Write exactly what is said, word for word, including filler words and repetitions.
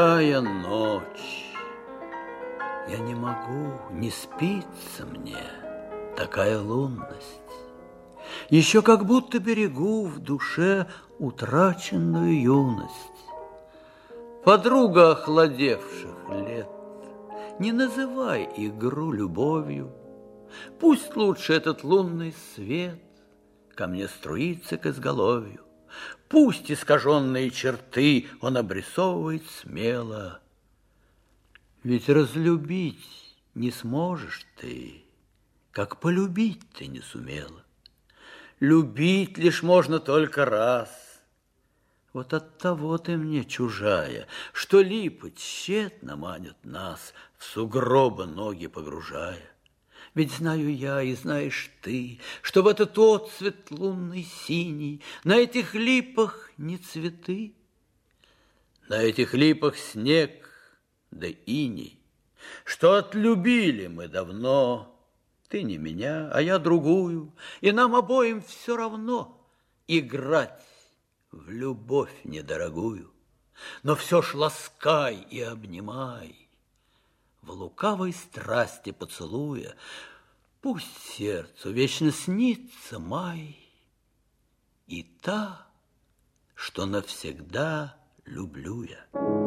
Тая ночь, я не могу, не спится мне такая лунность. Еще как будто берегу в душе утраченную юность. Подруга охладевших лет, не называй игру любовью. Пусть лучше этот лунный свет ко мне струится к изголовью. Пусть искаженные черты он обрисовывает смело. Ведь разлюбить не сможешь ты, как полюбить ты не сумела. Любить лишь можно только раз. Вот оттого ты мне чужая, что липы тщетно манят нас, в сугробы ноги погружая. Ведь знаю я, и знаешь ты, что в этот отцвет лунный синий на этих липах не цветы, на этих липах снег да иней, что отлюбили мы давно. Ты не меня, а я другую, и нам обоим все равно играть в любовь недорогую. Но все ж ласкай и обнимай, в лукавой страсти поцелуя. Пусть сердцу вечно снится май и та, что навсегда люблю я.